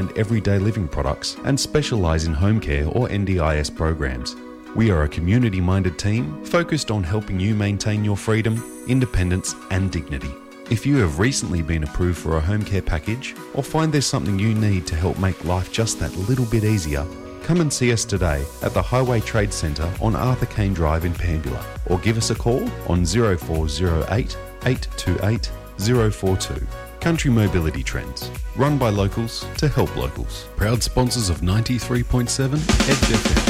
and everyday living products and specialise in home care or NDIS programs. We are a community-minded team focused on helping you maintain your freedom, independence and dignity. If you have recently been approved for a home care package or find there's something you need to help make life just that little bit easier, come and see us today at the Highway Trade Centre on Arthur Kane Drive in Pambula, or give us a call on 0408 828 042. Country Mobility Trends, run by locals to help locals. Proud sponsors of 93.7 Edge FM.